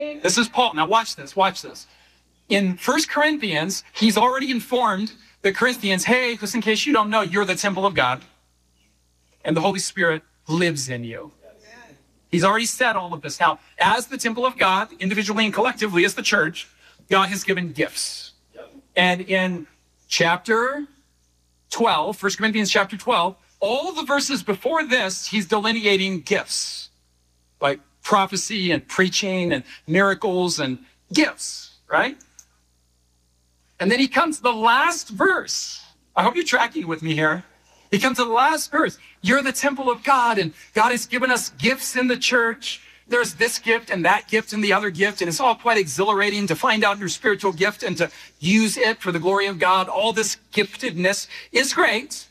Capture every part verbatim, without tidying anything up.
This is Paul. Now watch this, watch this. In First Corinthians, he's already informed the Corinthians, hey, just in case you don't know, you're the temple of God, and the Holy Spirit lives in you. He's already said all of this. Now, as the temple of God, individually and collectively as the church, God has given gifts. And in chapter twelve, First Corinthians chapter twelve, all the verses before this, he's delineating gifts, like prophecy and preaching and miracles and gifts, right? And then he comes to the last verse. I hope you're tracking with me here. He comes to the last verse. You're the temple of God, and God has given us gifts in the church. There's this gift and that gift and the other gift, and it's all quite exhilarating to find out your spiritual gift and to use it for the glory of God. All this giftedness is great.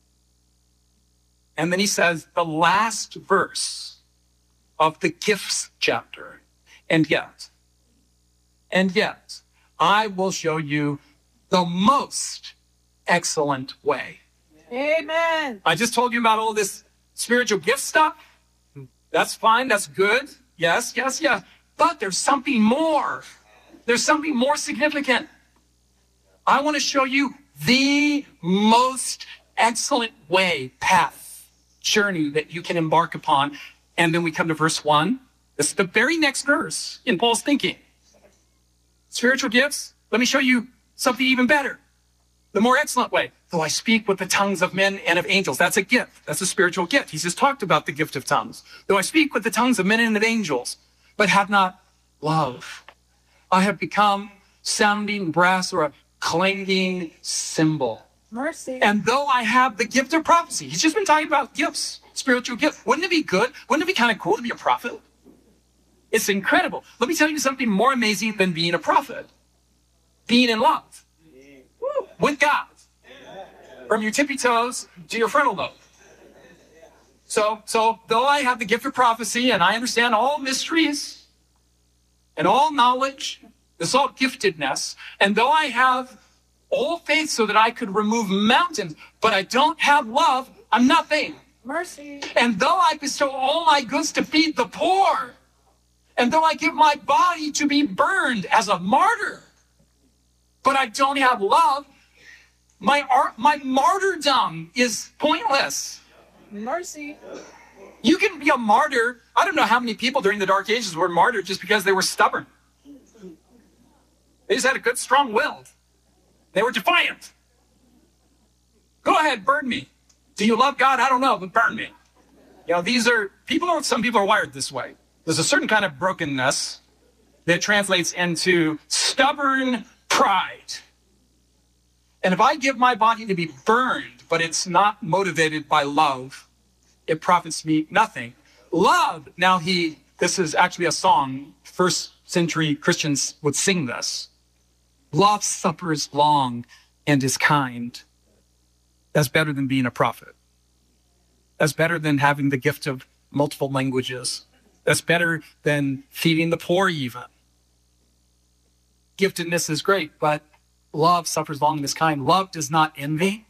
And then he says the last verse of the gifts chapter, and yet, and yet, I will show you the most excellent way. Amen. I just told you about all this spiritual gift stuff. That's fine. That's good. Yes, yes, yes. But there's something more. There's something more significant. I want to show you the most excellent way, path, journey that you can embark upon. And then we come to verse one. This is the very next verse in Paul's thinking. Spiritual gifts, let me show you something even better. The more excellent way. Though I speak with the tongues of men and of angels. That's a gift. That's a spiritual gift. He's just talked about the gift of tongues. Though I speak with the tongues of men and of angels, but have not love, I have become sounding brass or a clanging cymbal. Mercy. And though I have the gift of prophecy, he's just been talking about gifts, spiritual gifts. Wouldn't it be good? Wouldn't it be kind of cool to be a prophet? It's incredible. Let me tell you something more amazing than being a prophet. Being in love with God. From your tippy toes to your frontal lobe. So, so though I have the gift of prophecy and I understand all mysteries and all knowledge, this all giftedness, and though I have all faith so that I could remove mountains, but I don't have love, I'm nothing. Mercy. And though I bestow all my goods to feed the poor, and though I give my body to be burned as a martyr, but I don't have love, my art, my martyrdom is pointless. Mercy. You can be a martyr. I don't know how many people during the Dark Ages were martyred just because they were stubborn. They just had a good, strong will. They were defiant. Go ahead, burn me. Do you love God? I don't know, but burn me. You know, these are, people are, some people are wired this way. There's a certain kind of brokenness that translates into stubborn pride. And if I give my body to be burned, but it's not motivated by love, it profits me nothing. Love, now he, this is actually a song, first century Christians would sing this. Love suffers long and is kind. That's better than being a prophet. That's better than having the gift of multiple languages. That's better than feeding the poor even. Giftedness is great, but love suffers long and is kind. Love does not envy.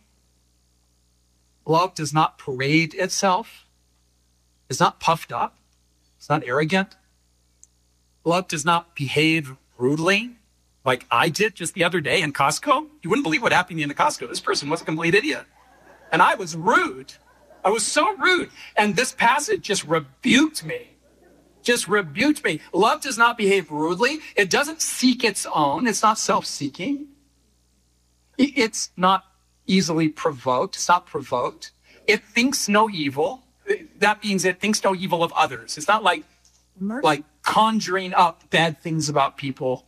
Love does not parade itself. It's not puffed up. It's not arrogant. Love does not behave rudely like I did just the other day in Costco. You wouldn't believe what happened in the Costco. This person was a complete idiot. And I was rude. I was so rude. And this passage just rebuked me. Just rebuked me. Love does not behave rudely. It doesn't seek its own. It's not self-seeking. It's not easily provoked. It's not provoked. It thinks no evil. That means it thinks no evil of others. It's not like, like conjuring up bad things about people.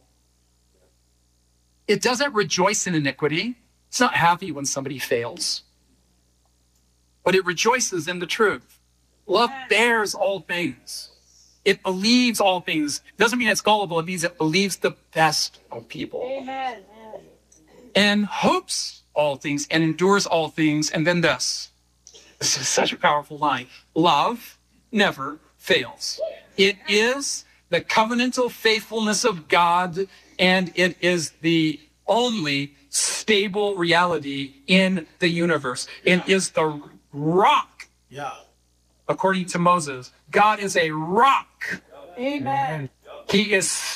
It doesn't rejoice in iniquity. It's not happy when somebody fails. But it rejoices in the truth. Love bears all things. It believes all things. It doesn't mean it's gullible. It means it believes the best of people. Amen. And hopes all things and endures all things. And then this. This is such a powerful line. Love never fails. It is the covenantal faithfulness of God, and it is the only stable reality in the universe. It is the rock. Yeah. According to Moses, God is a rock. Amen. He is